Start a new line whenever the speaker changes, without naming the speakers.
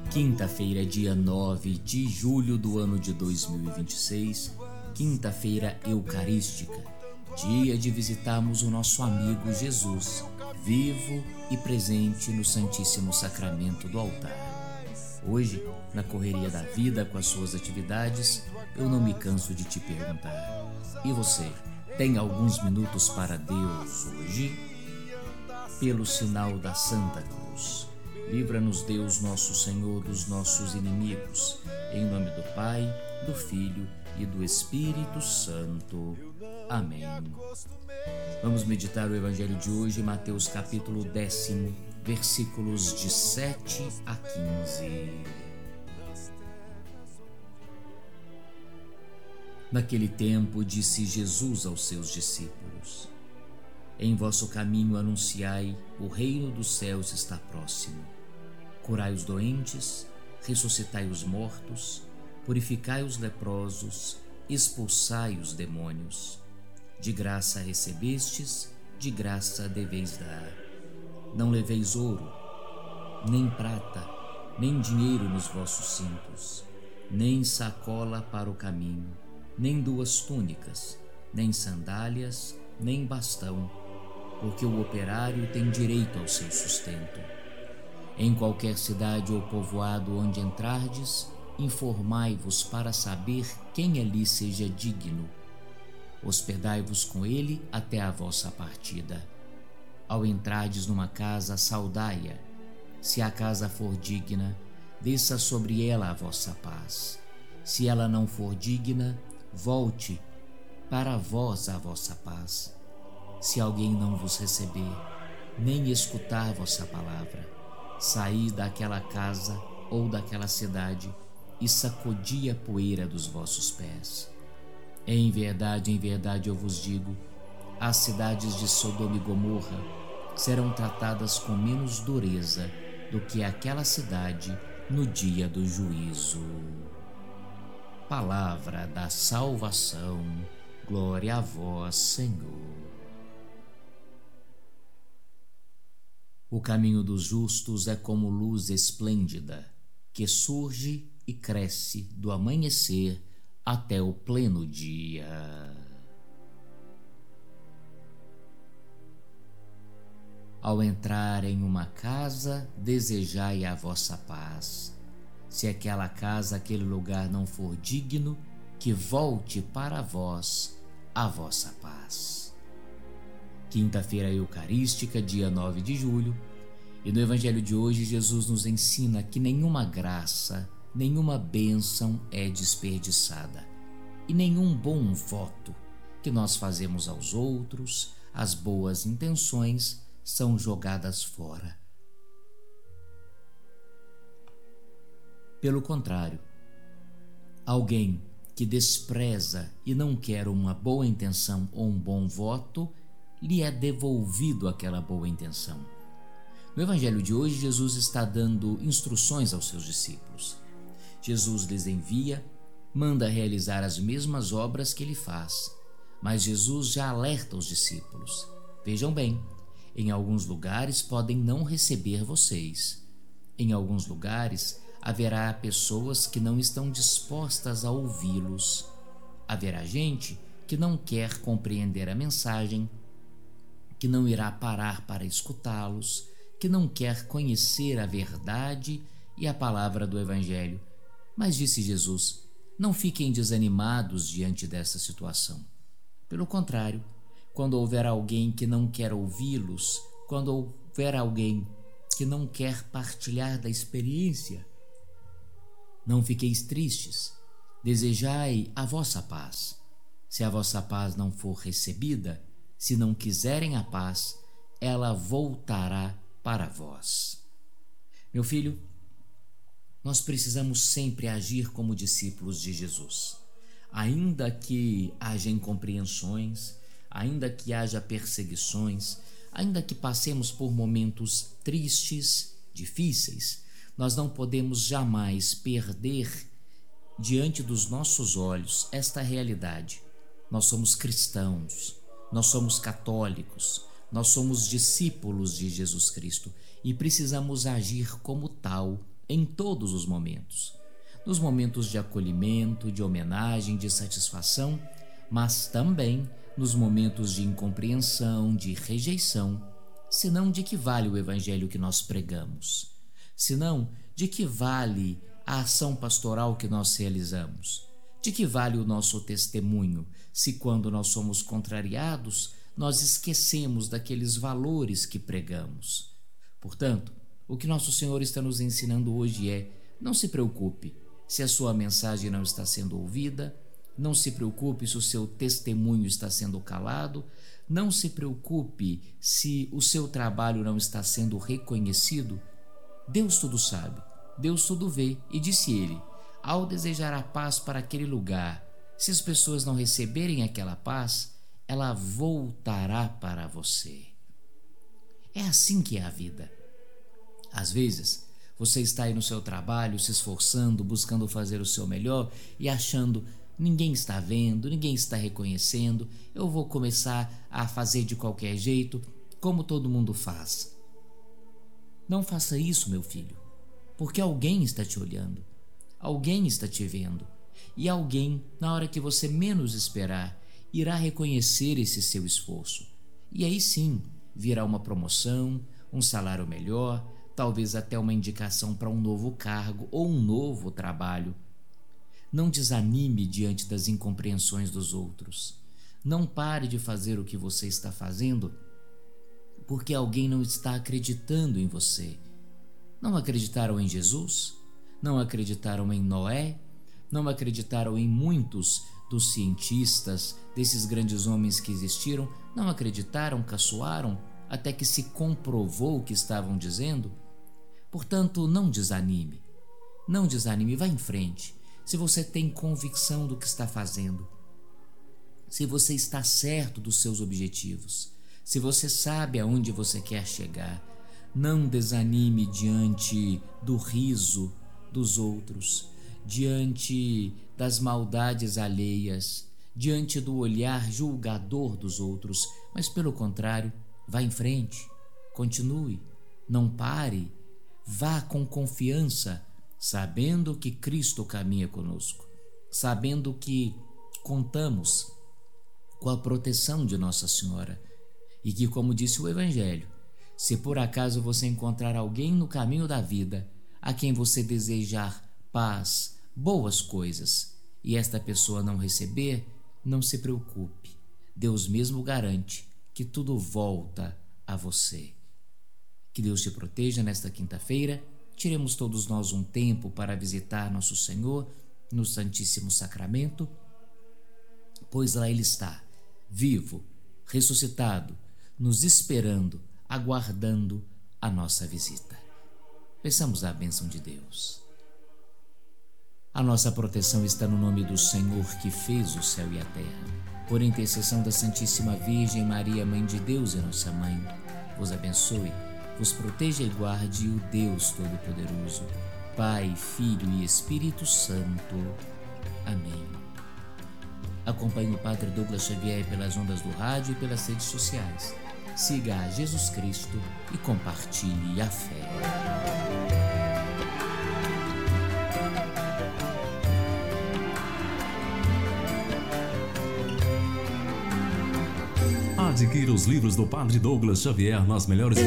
Quinta-feira, dia 9 de julho do ano de 2026, quinta-feira eucarística, dia de visitarmos o nosso amigo Jesus, vivo e presente no Santíssimo Sacramento do altar. Hoje, na correria da vida com as suas atividades, eu não me canso de te perguntar: e você, tem alguns minutos para Deus hoje? Pelo sinal da Santa Cruz, livra-nos Deus nosso Senhor dos nossos inimigos, em nome do Pai, do Filho e do Espírito Santo. Amém. Vamos meditar o Evangelho de hoje, Mateus capítulo 10, versículos de 7 a 15. Naquele tempo disse Jesus aos seus discípulos: em vosso caminho anunciai, o reino dos céus está próximo. Curai os doentes, ressuscitai os mortos, purificai os leprosos, expulsai os demônios. De graça recebestes, de graça deveis dar. Não leveis ouro, nem prata, nem dinheiro nos vossos cintos, nem sacola para o caminho, nem duas túnicas, nem sandálias, nem bastão, porque o operário tem direito ao seu sustento. Em qualquer cidade ou povoado onde entrardes, informai-vos para saber quem ali seja digno. Hospedai-vos com ele até a vossa partida. Ao entrardes numa casa, saudai-a. Se a casa for digna, desça sobre ela a vossa paz. Se ela não for digna, volte para vós a vossa paz. Se alguém não vos receber, nem escutar vossa palavra, saí daquela casa ou daquela cidade e sacudi a poeira dos vossos pés. Em verdade eu vos digo, as cidades de Sodoma e Gomorra serão tratadas com menos dureza do que aquela cidade no dia do juízo. Palavra da salvação, glória a vós, Senhor. O caminho dos justos é como luz esplêndida, que surge e cresce do amanhecer até o pleno dia. Ao entrar em uma casa, desejai a vossa paz. Se aquela casa, aquele lugar não for digno, que volte para vós a vossa paz. Quinta-feira eucarística, dia 9 de julho, e no Evangelho de hoje Jesus nos ensina que nenhuma graça, nenhuma bênção é desperdiçada e nenhum bom voto que nós fazemos aos outros, as boas intenções, são jogadas fora. Pelo contrário, alguém que despreza e não quer uma boa intenção ou um bom voto, lhe é devolvido aquela boa intenção. No Evangelho de hoje, Jesus está dando instruções aos seus discípulos. Jesus lhes envia, manda realizar as mesmas obras que ele faz, mas Jesus já alerta os discípulos: vejam bem, em alguns lugares podem não receber vocês. Em alguns lugares haverá pessoas que não estão dispostas a ouvi-los. Haverá gente que não quer compreender a mensagem, que não irá parar para escutá-los, que não quer conhecer a verdade e a palavra do Evangelho. Mas disse Jesus: não fiquem desanimados diante dessa situação. Pelo contrário, quando houver alguém que não quer ouvi-los, quando houver alguém que não quer partilhar da experiência, não fiqueis tristes, desejai a vossa paz. Se a vossa paz não for recebida, se não quiserem a paz, ela voltará para vós. Meu filho, nós precisamos sempre agir como discípulos de Jesus. Ainda que haja incompreensões, ainda que haja perseguições, ainda que passemos por momentos tristes, difíceis, nós não podemos jamais perder diante dos nossos olhos esta realidade. Nós somos cristãos, nós somos católicos, nós somos discípulos de Jesus Cristo e precisamos agir como tal em todos os momentos. Nos momentos de acolhimento, de homenagem, de satisfação, mas também nos momentos de incompreensão, de rejeição. Senão, de que vale o evangelho que nós pregamos? Senão, de que vale a ação pastoral que nós realizamos? De que vale o nosso testemunho, se quando nós somos contrariados, nós esquecemos daqueles valores que pregamos? Portanto, o que nosso Senhor está nos ensinando hoje é: não se preocupe se a sua mensagem não está sendo ouvida, não se preocupe se o seu testemunho está sendo calado, não se preocupe se o seu trabalho não está sendo reconhecido. Deus tudo sabe, Deus tudo vê, e disse ele: ao desejar a paz para aquele lugar, se as pessoas não receberem aquela paz, ela voltará para você. É assim que é a vida. Às vezes, você está aí no seu trabalho, se esforçando, buscando fazer o seu melhor e achando: ninguém está vendo, ninguém está reconhecendo, eu vou começar a fazer de qualquer jeito, como todo mundo faz. Não faça isso, meu filho, porque alguém está te olhando, alguém está te vendo, e alguém, na hora que você menos esperar, irá reconhecer esse seu esforço. E aí sim, virá uma promoção, um salário melhor, talvez até uma indicação para um novo cargo ou um novo trabalho. Não desanime diante das incompreensões dos outros. Não pare de fazer o que você está fazendo porque alguém não está acreditando em você. Não acreditaram em Jesus? Não acreditaram em Noé? Não acreditaram em muitos dos cientistas, desses grandes homens que existiram? Não acreditaram, caçoaram, até que se comprovou o que estavam dizendo? Portanto, não desanime. Não desanime, vá em frente. Se você tem convicção do que está fazendo, se você está certo dos seus objetivos, se você sabe aonde você quer chegar, não desanime diante do riso dos outros, diante das maldades alheias, diante do olhar julgador dos outros, mas pelo contrário, vá em frente, continue, não pare, vá com confiança, sabendo que Cristo caminha conosco, sabendo que contamos com a proteção de Nossa Senhora e que, como disse o Evangelho, se por acaso você encontrar alguém no caminho da vida a quem você desejar paz, boas coisas, e esta pessoa não receber, não se preocupe, Deus mesmo garante que tudo volta a você. Que Deus te proteja nesta quinta-feira. Tiremos todos nós um tempo para visitar nosso Senhor no Santíssimo Sacramento, pois lá Ele está, vivo, ressuscitado, nos esperando, aguardando a nossa visita. Peçamos a bênção de Deus. A nossa proteção está no nome do Senhor que fez o céu e a terra. Por intercessão da Santíssima Virgem Maria, Mãe de Deus e nossa Mãe, vos abençoe, vos proteja e guarde o Deus Todo-Poderoso, Pai, Filho e Espírito Santo. Amém. Acompanhe o Padre Douglas Xavier pelas ondas do rádio e pelas redes sociais. Siga a Jesus Cristo e compartilhe a fé.
Adquira os livros do Padre Douglas Xavier nas melhores